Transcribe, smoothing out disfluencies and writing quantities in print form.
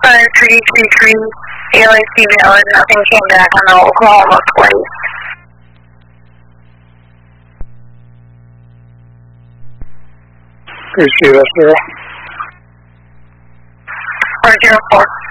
333 ALAC valid, nothing came back on the Oklahoma plate. Appreciate it, sir. 404.